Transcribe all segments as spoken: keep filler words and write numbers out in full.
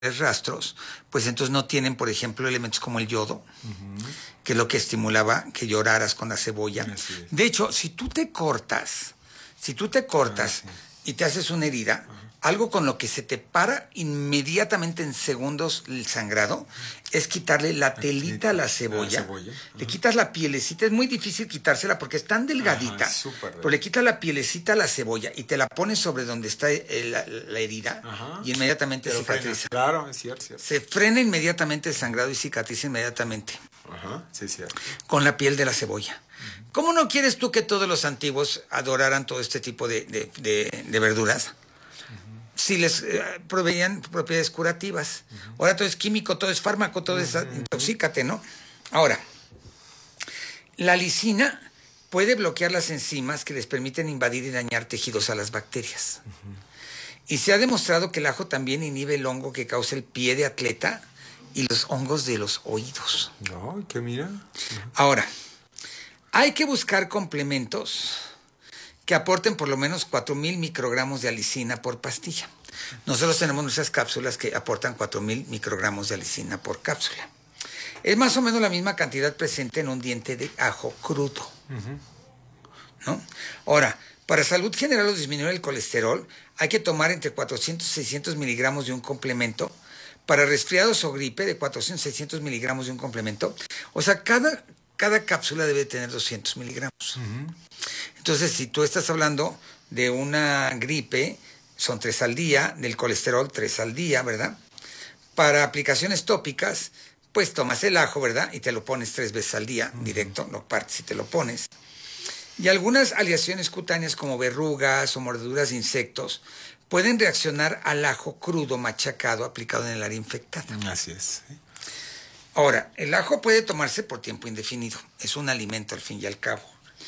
rastros, pues entonces no tienen, por ejemplo, elementos como el yodo, uh-huh. que es lo que estimulaba que lloraras con la cebolla. De hecho, si tú te cortas, si tú te cortas ah, sí. y te haces una herida, uh-huh. algo con lo que se te para inmediatamente en segundos el sangrado es quitarle la telita a la cebolla. La cebolla. Uh-huh. Le quitas la pielecita, es muy difícil quitársela porque es tan delgadita, uh-huh, pero le quitas la pielecita a la cebolla y te la pones sobre donde está el, la, la herida uh-huh. y inmediatamente pero cicatriza. Frena. Claro, es cierto, cierto. Se frena inmediatamente el sangrado y cicatriza inmediatamente. Ajá, sí, es cierto. Con la piel de la cebolla. Uh-huh. ¿Cómo no quieres tú que todos los antiguos adoraran todo este tipo de, de, de, de verduras? Si les eh, proveían propiedades curativas. Uh-huh. Ahora todo es químico, todo es fármaco, todo uh-huh. es intoxícate, ¿no? Ahora, la lisina puede bloquear las enzimas que les permiten invadir y dañar tejidos a las bacterias. Uh-huh. Y se ha demostrado que el ajo también inhibe el hongo que causa el pie de atleta y los hongos de los oídos. No, ¿qué mira? Uh-huh. Ahora, hay que buscar complementos que aporten por lo menos cuatro mil microgramos de alicina por pastilla. Nosotros tenemos nuestras cápsulas que aportan cuatro mil microgramos de alicina por cápsula. Es más o menos la misma cantidad presente en un diente de ajo crudo. Uh-huh. ¿No? Ahora, para salud general o disminuir el colesterol, hay que tomar entre cuatrocientos y seiscientos miligramos de un complemento. Para resfriados o gripe, de cuatrocientos a seiscientos miligramos de un complemento. O sea, cada, cada cápsula debe tener doscientos miligramos. Uh-huh. Entonces, si tú estás hablando de una gripe, son tres al día, del colesterol, tres al día, ¿verdad? Para aplicaciones tópicas, pues tomas el ajo, ¿verdad? Y te lo pones tres veces al día, uh-huh. directo, lo partes y te lo pones. Y algunas aleaciones cutáneas como verrugas o mordeduras de insectos pueden reaccionar al ajo crudo machacado aplicado en el área infectada. Así es. ¿Sí? Ahora, el ajo puede tomarse por tiempo indefinido. Es un alimento al fin y al cabo.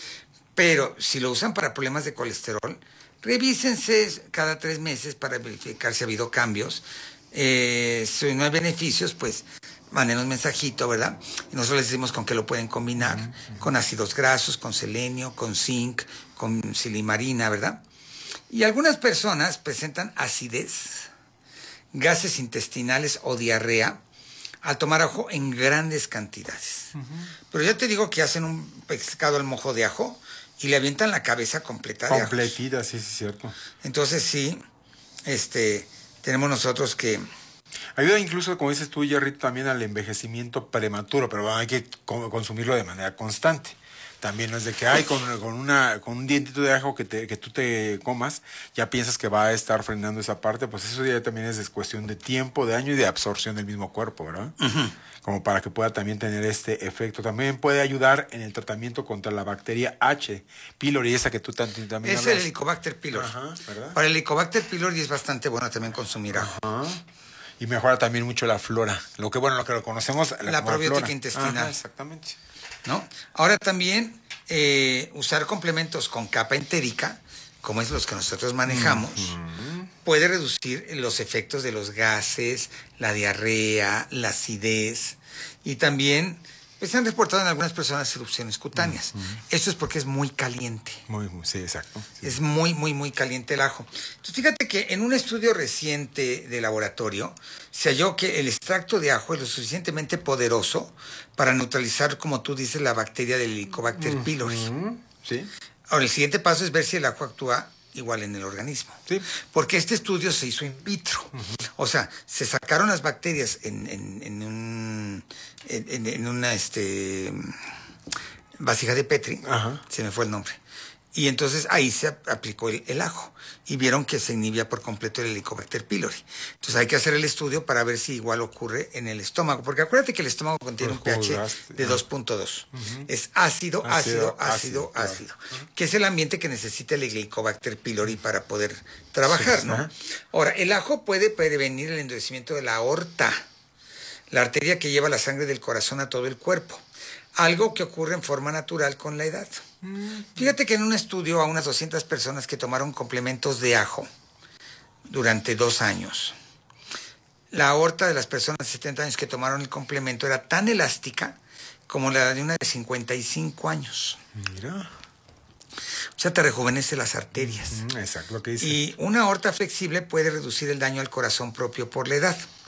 Pero si lo usan para problemas de colesterol, revísense cada tres meses para verificar si ha habido cambios. Eh, si no hay beneficios, pues mándenos mensajito, ¿verdad? Y nosotros les decimos con qué lo pueden combinar. Uh-huh. Con ácidos grasos, con selenio, con zinc, con silimarina, ¿verdad? Y algunas personas presentan acidez, gases intestinales o diarrea al tomar ajo en grandes cantidades. Uh-huh. Pero yo te digo que hacen un pescado al mojo de ajo y le avientan la cabeza completa de ajo. Completita, sí, sí, es cierto. Entonces sí, este, tenemos nosotros que... Ayuda incluso, como dices tú, Jerry, también al envejecimiento prematuro, pero bueno, hay que consumirlo de manera constante. También no es de que, ay, con, con, una, con un dientito de ajo que, te, que tú te comas, ya piensas que va a estar frenando esa parte, pues eso ya también es cuestión de tiempo, de año y de absorción del mismo cuerpo, ¿verdad? Uh-huh. Como para que pueda también tener este efecto. También puede ayudar en el tratamiento contra la bacteria H. pylori, esa que tú también hablas. Es el Helicobacter pylori. Ajá, ¿verdad? Para el Helicobacter pylori es bastante bueno también consumir ajo. Ajá. Y mejora también mucho la flora. Lo que, bueno, lo que lo conocemos, la, la probiótica flora. intestinal. Ajá, exactamente. ¿No? Ahora también eh, usar complementos con capa entérica, como es los que nosotros manejamos, uh-huh. puede reducir los efectos de los gases, la diarrea, la acidez y también pues, se han reportado en algunas personas erupciones cutáneas. Uh-huh. Esto es porque es muy caliente. Muy, muy, sí, exacto. Sí. Es muy, muy, muy caliente el ajo. Entonces, fíjate que en un estudio reciente de laboratorio se halló que el extracto de ajo es lo suficientemente poderoso para neutralizar, como tú dices, la bacteria del Helicobacter uh-huh. pylori. Sí. Ahora, el siguiente paso es ver si el ajo actúa igual en el organismo. Sí. Porque este estudio se hizo in vitro. Uh-huh. O sea, se sacaron las bacterias en, en, en, un, en, en una este, vasija de Petri. Uh-huh. Se me fue el nombre. Y entonces ahí se aplicó el, el ajo y vieron que se inhibía por completo el Helicobacter pylori. Entonces hay que hacer el estudio para ver si igual ocurre en el estómago, porque acuérdate que el estómago contiene un pH de dos punto dos. Uh-huh. Es ácido, ácido, ácido, ácido, ácido, ácido claro. que es el ambiente que necesita el Helicobacter pylori para poder trabajar, sí, ¿no? Uh-huh. Ahora, el ajo puede prevenir el endurecimiento de la aorta, la arteria que lleva la sangre del corazón a todo el cuerpo. Algo que ocurre en forma natural con la edad. Fíjate que en un estudio a unas doscientas personas que tomaron complementos de ajo durante dos años, la aorta de las personas de setenta años que tomaron el complemento era tan elástica como la de una de cincuenta y cinco años. Mira. O sea, te rejuvenece las arterias. Exacto, lo que dice. Y una aorta flexible puede reducir el daño al corazón propio por la edad.